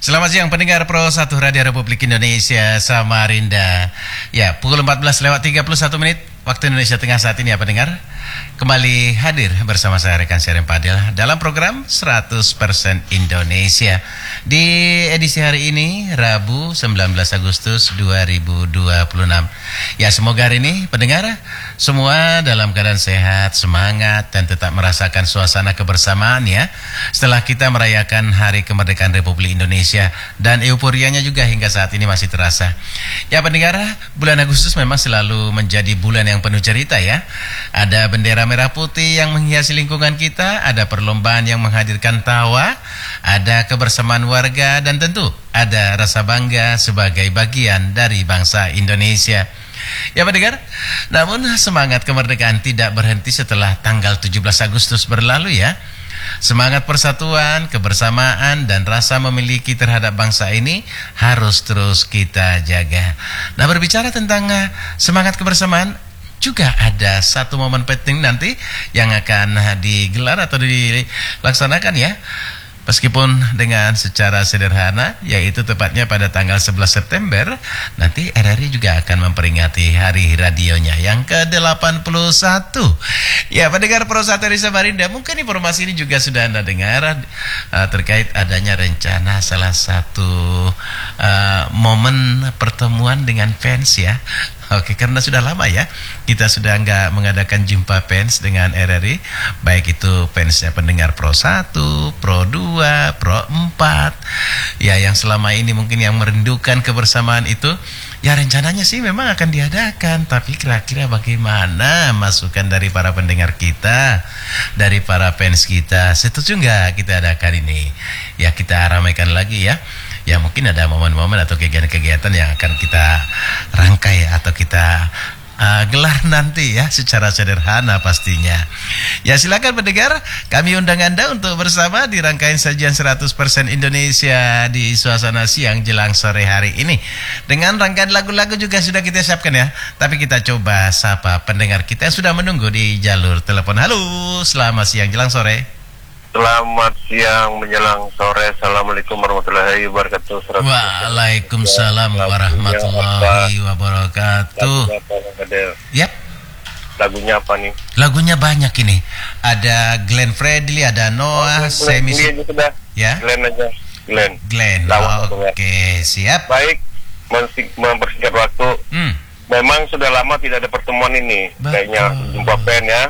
Selamat siang pendengar Pro 1 Radio Republik Indonesia Samarinda. Ya, pukul 14:31 waktu Indonesia Tengah saat ini ya pendengar. Kembali hadir bersama saya rekan Syarif Fadil dalam program 100% Indonesia. Di edisi hari ini Rabu 19 Agustus 2026. Ya, semoga hari ini pendengar semua dalam keadaan sehat, semangat dan tetap merasakan suasana kebersamaan ya. Setelah kita merayakan Hari Kemerdekaan Republik Indonesia dan euforianya juga hingga saat ini masih terasa. Ya pendengar, bulan Agustus memang selalu menjadi bulan yang penuh cerita ya. Ada bendera merah putih yang menghiasi lingkungan kita, ada perlombaan yang menghadirkan tawa, ada kebersamaan warga dan tentu ada rasa bangga sebagai bagian dari bangsa Indonesia. Ya pendengar, namun semangat kemerdekaan tidak berhenti setelah tanggal 17 Agustus berlalu ya. Semangat persatuan, kebersamaan, dan rasa memiliki terhadap bangsa ini harus terus kita jaga. Nah, berbicara tentang semangat kebersamaan, juga ada satu momen penting nanti yang akan digelar atau dilaksanakan ya. Meskipun dengan secara sederhana, yaitu tepatnya pada tanggal 11 September, nanti RRI juga akan memperingati hari radionya yang ke-81. Ya, pendengar Pro 1 dari Samarinda, mungkin informasi ini juga sudah Anda dengar terkait adanya rencana salah satu momen pertemuan dengan fans ya. Oke, karena sudah lama ya kita sudah nggak mengadakan jumpa fans dengan RRI, baik itu fansnya pendengar Pro 1, Pro 2, Pro 4 ya, yang selama ini mungkin yang merindukan kebersamaan itu. Ya rencananya sih memang akan diadakan, tapi kira-kira bagaimana masukan dari para pendengar kita, dari para fans kita, setuju nggak kita adakan ini? Ya kita ramaikan lagi ya. Ya mungkin ada momen-momen atau kegiatan-kegiatan yang akan kita rangkai atau kita gelar nanti ya secara sederhana pastinya. Ya silakan pendengar, kami undang Anda untuk bersama di rangkaian sajian 100% Indonesia di suasana siang jelang sore hari ini. Dengan rangkaian lagu-lagu juga sudah kita siapkan ya. Tapi kita coba sapa pendengar kita yang sudah menunggu di jalur telepon. Halo, selamat siang jelang sore. Selamat siang menjelang sore. Assalamualaikum warahmatullahi wabarakatuh. Waalaikumsalam warahmatullahi wabarakatuh. Yap. Lagunya apa nih? Lagunya banyak ini. Ada Glenn Fredly, ada Noah, Semi. Ya. Glenn aja. Glenn. Oke, siap. Baik. Mempersingkat waktu. Memang sudah lama tidak ada pertemuan ini. Betul. Kayaknya jumpa pen ya.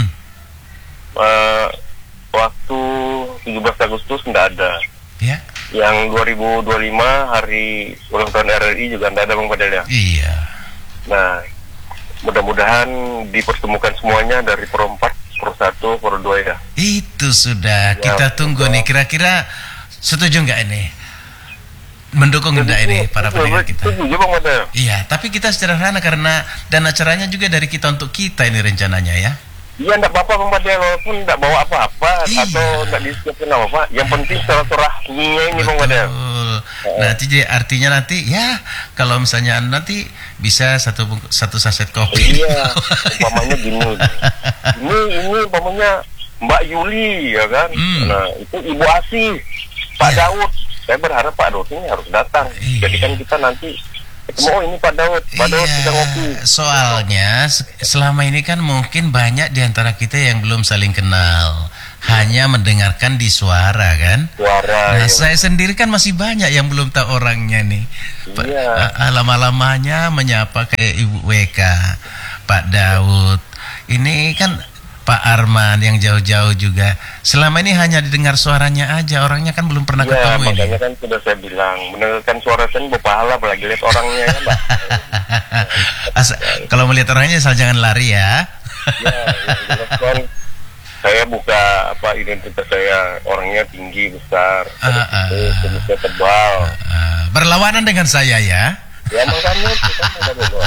Waktu 17 Agustus tidak ada. Ya. Yang 2025 hari ulang tahun RRI juga tidak ada Bang Fadel ya. Iya. Nah, mudah-mudahan dipertemukan semuanya dari Pro 4, Pro 1, Pro 2 ya. Itu sudah. Ya, kita tunggu nih. Kira-kira setuju nggak ini? Mendukung nggak ini para pendengar kita? Setuju Bang Fadel. Iya, tapi kita sederhana karena dan acaranya juga dari kita untuk kita ini rencananya ya. Iya, enggak apa-apa Bang Fadel, walaupun enggak bawa apa-apa atau enggak disiapkan apa-apa. Yang penting silaturahminya ini Bang Fadel. Nanti jadi artinya nanti ya kalau misalnya nanti bisa satu saset kopi. Iya, umpamanya gini. Ini umpamanya Mbak Yuli ya kan. Nah, itu Ibu Asih, Pak Daud. Saya berharap Pak Daud ini harus datang. Jadi kan kita nanti ini Pak Daud kita ngopi. Soalnya selama ini kan mungkin banyak di antara kita yang belum saling kenal, hanya mendengarkan di suara kan. Nah, saya sendiri kan masih banyak yang belum tahu orangnya nih. Lama-lamanya menyapa kayak Ibu WK, Pak Daud. Ini kan Pak Arman yang jauh-jauh juga. Selama ini hanya didengar suaranya aja, orangnya kan belum pernah ketemu ini. Makanya kan sudah saya bilang, mendengarkan suara saya berpahala, apalagi lihat orangnya ya Mbak. Kalau melihat orangnya asal jangan lari ya. Ya, kan saya buka identitas saya, orangnya tinggi, besar, kumisnya tebal. Berlawanan dengan saya ya. Ya makanya kita nggak boleh.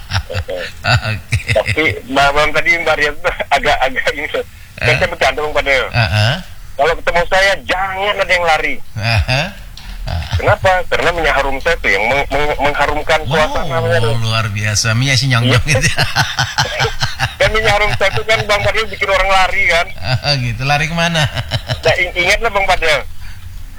Tapi Bang tadi Mbak Rian agak ini. Saya bercanda Bang Fadel. Kalau ketemu saya jangan ada yang lari. Kenapa? Karena minyak harum saya tuh yang mengharumkan suasana. Luar biasa, minyak si nyong-nyong gitu. Kan minyak harum saya tuh kan Bang Fadel bikin orang lari kan. Gitu, lari kemana? Nah, ingatlah Bang Fadel.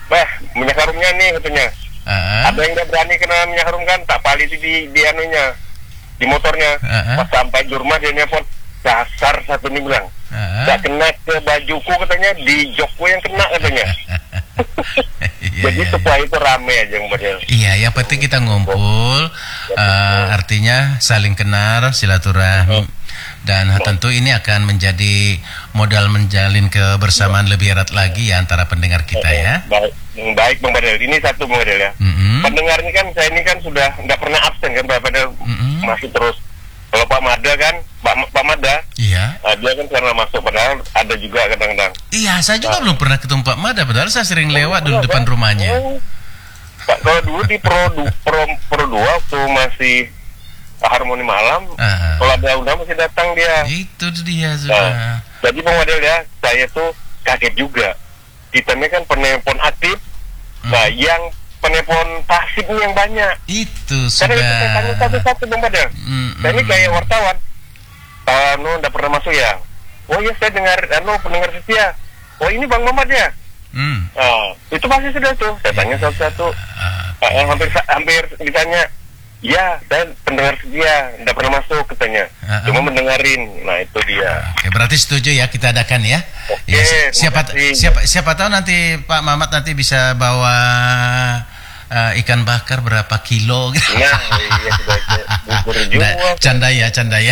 minyak harumnya nih katanya. Ada yang nggak berani kena minyak harum kan, tak pali di anunya, di motornya. Pas sampai di rumah dia nelfon, dasar satu nih bilang, nggak kena ke bajuku katanya, di jokku yang kena katanya. Jadi supaya itu rame aja Bang Fadel. Iya, yang penting kita ngumpul, artinya saling kenal, silaturahmi, dan tentu ini akan menjadi modal menjalin kebersamaan lebih erat lagi ya antara pendengar kita ya. Baik Bang Fadel, ini satu Bang Fadel ya. Pendengar ini kan, saya ini kan sudah nggak pernah absen kan Bang Fadel, masih terus. Kalau Pak Mada kan, Pak Mada, iya. Dia kan karena masuk, padahal ada juga kadang-kadang. Iya, saya juga belum pernah ketemu Pak Mada, padahal saya sering lewat dulu depan rumahnya. Pak, kalau dulu di Pro 2 waktu masih Harmoni Malam, kalau ada undang masih datang dia. Itu dia sudah. Jadi Bang Fadel ya, saya tuh kaget juga. Kita ini kan penelpon aktif, nah yang penelpon pasif ini yang banyak. Itu sudah. Karena itu saya tanya satu-satu Bang Fadel. Saya ini kayak wartawan. Udah pernah masuk ya? Oh iya, saya dengar, pendengar setia. Oh ini Bang Mamat ya? Itu pasti sudah tuh. Saya tanya satu-satu. Hampir ditanya. Ya, saya pendengar setia, tidak pernah masuk katanya. Cuma mendengarin. Nah itu dia. Oke, berarti setuju ya kita adakan ya. Oke, Ya, siapa tahu nanti Pak Mamat nanti bisa bawa ikan bakar berapa kilo gitu. Nah, iya sudah canda ya.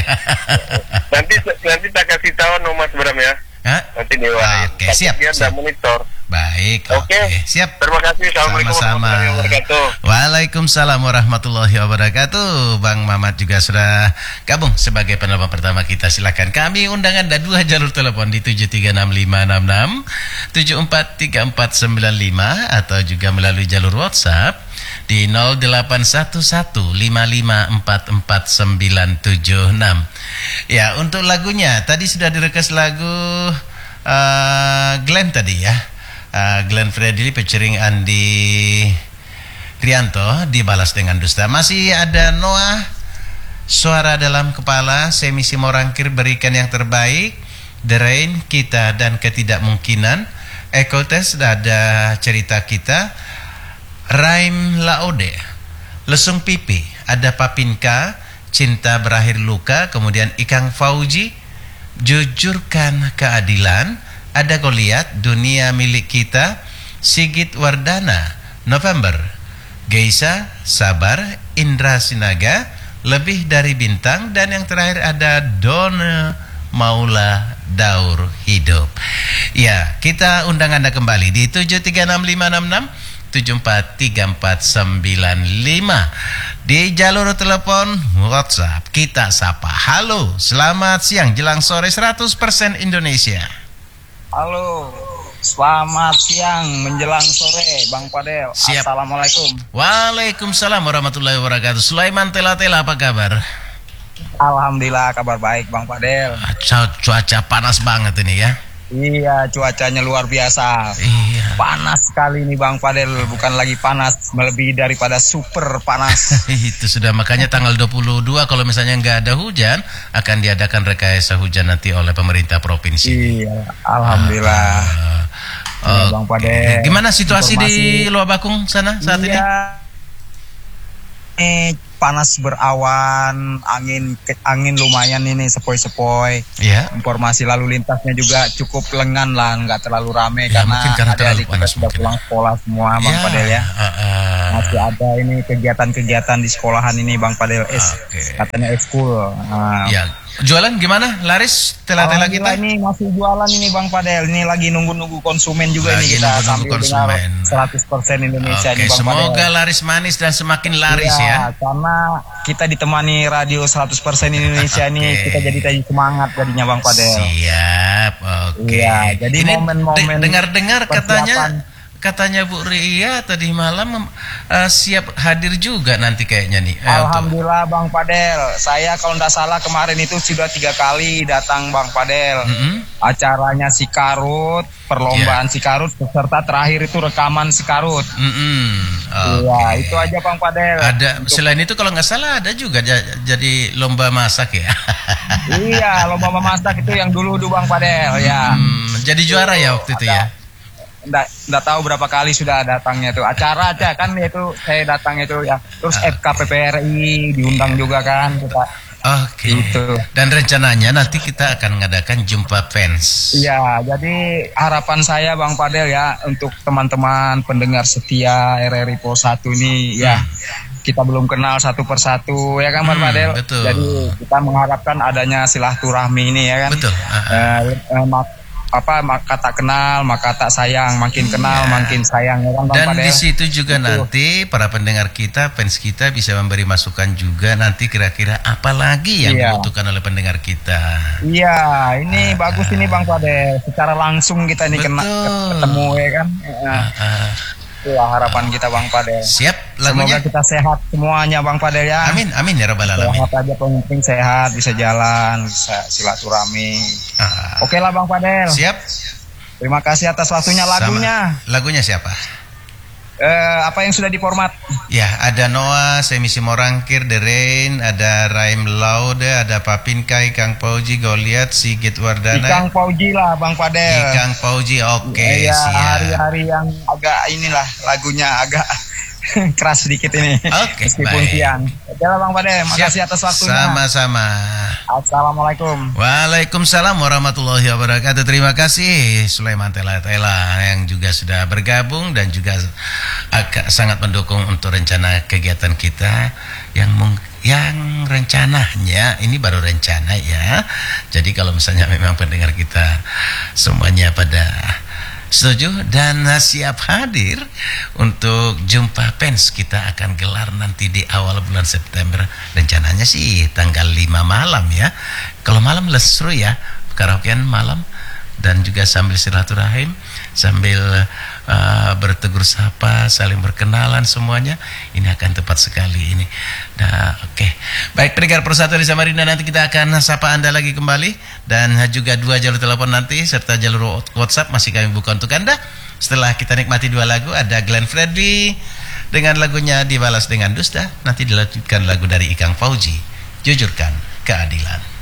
Nanti tak kasih tahu Mas Bram ya. Nanti diwain. Oke, siap. Dia udah monitor. Baik, oke. Siap. Terima kasih. Assalamualaikum warahmatullahi wabarakatuh. Waalaikumsalam warahmatullahi wabarakatuh. Bang Mamat juga sudah gabung sebagai penelpon pertama kita. Silakan. Kami undangan ada 2 jalur telepon di 736566 743495 atau juga melalui jalur WhatsApp di 0811554496. Ya, untuk lagunya tadi sudah direkes lagu Glenn tadi ya. Glenn Fredly featuring Andi Rianto, Dibalas Dengan Dusta. Masih ada Noah, Suara Dalam Kepala, Semi Simorangkir, Berikan Yang Terbaik, The Rain, Kita dan Ketidakmungkinan, Ekotes, ada Cerita Kita, Raim Laode, Lesung Pipi, ada Papinka, Cinta Berakhir Luka, kemudian Ikang Fauji, Jujurkan Keadilan, ada Goliat, Dunia Milik Kita, Sigit Wardana, November, Geisa, Sabar, Indra Sinaga, Lebih Dari Bintang, dan yang terakhir ada Dona Maula Daur Hidup. Ya, kita undang Anda kembali di 736566 743495 di jalur telepon WhatsApp. Kita sapa. Halo, selamat siang jelang sore 100% Indonesia. Halo, selamat siang menjelang sore Bang Fadel. Siap. Assalamualaikum. Waalaikumsalam warahmatullahi wabarakatuh. Sulaiman Tela-Tela, apa kabar? Alhamdulillah kabar baik Bang Fadel. Cuaca panas banget ini ya. Iya, cuacanya luar biasa. Iya. Panas sekali nih Bang Fadel, bukan lagi panas, melebihi daripada super panas. Itu sudah, makanya tanggal 22 kalau misalnya nggak ada hujan akan diadakan rekayasa hujan nanti oleh pemerintah provinsi. Iya, alhamdulillah. Ya, Bang Fadel. Gimana situasi di Luar Bakung sana saat ini? Panas berawan, angin lumayan ini sepoi-sepoi. Yeah. Informasi lalu lintasnya juga cukup lengan lah, nggak terlalu ramai ya, karena adik-adik kita sudah pulang sekolah semua Bang Fadel ya. Masih ada ini kegiatan-kegiatan di sekolahan ini Bang Fadel, katanya ekskul. Ya. Jualan gimana? Laris Tela-Tela kita? Ini masih jualan ini Bang Fadel. Ini lagi nunggu-nunggu konsumen juga ini kita sambil dengar 100% Indonesia ini Bang Fadel. Semoga laris manis dan semakin laris ya. Karena kita ditemani radio 100% Indonesia ini, kita jadi tadi semangat jadinya Bang Fadel. Siap. Oke. Iya, jadi momen-momen dengar-dengar katanya Bu Ria tadi malam siap hadir juga nanti kayaknya nih. Alhamdulillah Bang Fadel. Saya kalau tidak salah kemarin itu sudah 3 kali datang Bang Fadel. Acaranya Sikarut, perlombaan Sikarut, peserta terakhir itu rekaman Sikarut. Iya, itu aja Bang Fadel. Ada selain itu kalau nggak salah ada juga jadi lomba masak ya. Iya, lomba memasak itu yang dulu Bang Fadel ya. Jadi juara ya waktu itu ya. enggak tahu berapa kali sudah datangnya itu. Acara aja kan itu saya datang itu ya. Terus FKPPRI diundang juga kan kita. Oke. Gitu. Dan rencananya nanti kita akan mengadakan jumpa fans. Iya, jadi harapan saya Bang Padel ya untuk teman-teman pendengar setia RRI Pos 1 ini ya. Kita belum kenal satu persatu ya kan Bang Padel. Betul. Jadi kita mengharapkan adanya silaturahmi ini ya kan. Betul. Kata kenal maka tak sayang, makin kenal makin sayang ya kan Bang Dan Padel. di situ juga nanti para pendengar kita, fans kita bisa memberi masukan juga nanti kira-kira apa lagi yang dibutuhkan oleh pendengar kita. Iya, ini bagus ini Bang Padel. Secara langsung kita nih ketemu ya kan. Itulah harapan kita Bang Padel. Siap lagunya. Semoga kita sehat semuanya Bang Padel ya. Amin, amin ya rabbal alamin. Sehat aja, penting sehat, bisa jalan, bisa silaturahmi. Oke lah Bang Padel. Siap. Terima kasih atas waktunya. Lagunya. Lagunya siapa? Apa yang sudah diformat? Ya, ada Noah, Semisi Morangkir, The Rain, ada Raim Laude, ada Papinkai, Kang Pauji, Goliat, Sigit Wardana. Kang Pauji lah Bang Padel. Kang Pauji, oke, ya, siap. Hari-hari yang agak inilah lagunya agak keras sedikit ini. Oke, meskipun baik. Siang. Oke lah Bang Padel, makasih atas waktunya. Sama-sama. Assalamualaikum. Waalaikumsalam warahmatullahi wabarakatuh. Terima kasih Sulaiman Tela yang juga sudah bergabung dan juga sangat mendukung untuk rencana kegiatan kita yang rencananya ini baru rencana ya. Jadi kalau misalnya memang pendengar kita semuanya pada setuju dan siap hadir untuk jumpa fans, kita akan gelar nanti di awal bulan September. Rencananya sih tanggal 5 malam ya. Kalau malam seru ya, karaokean malam dan juga sambil silaturahim, sambil bertegur sapa, saling berkenalan semuanya. Ini akan tepat sekali ini. Nah, oke. Baik, pendengar Persatu di Samarinda, nanti kita akan sapa Anda lagi kembali dan juga 2 jalur telepon nanti serta jalur WhatsApp masih kami buka untuk Anda. Setelah kita nikmati 2 lagu, ada Glenn Fredly dengan lagunya Dibalas dengan Dusta, nanti dilanjutkan lagu dari Ikang Fauji, Jujurkan Keadilan.